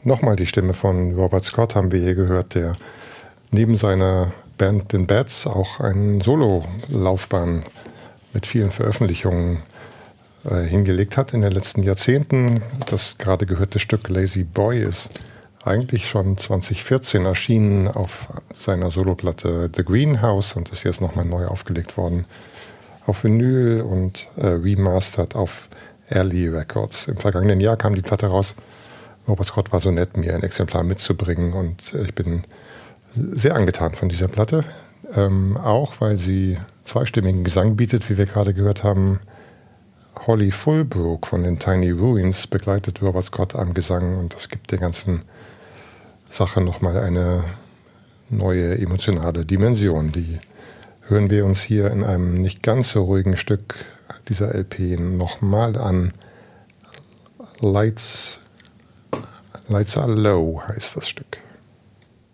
Nochmal die Stimme von Robert Scott haben wir hier gehört, der neben seiner Band den Bats auch eine Solo-Laufbahn mit vielen Veröffentlichungen hingelegt hat in den letzten Jahrzehnten. Das gerade gehörte Stück Lazy Boy ist eigentlich schon 2014 erschienen auf seiner Soloplatte The Greenhouse und ist jetzt nochmal neu aufgelegt worden auf Vinyl und remastered auf Alley Records. Im vergangenen Jahr kam die Platte raus. Robert Scott war so nett, mir ein Exemplar mitzubringen und ich bin sehr angetan von dieser Platte. Auch weil sie zweistimmigen Gesang bietet, wie wir gerade gehört haben. Holly Fulbrook von den Tiny Ruins begleitet Robert Scott am Gesang und das gibt der ganzen Sache nochmal eine neue emotionale Dimension. Die hören wir uns hier in einem nicht ganz so ruhigen Stück dieser LP nochmal an. Lights Are Low heißt das Stück.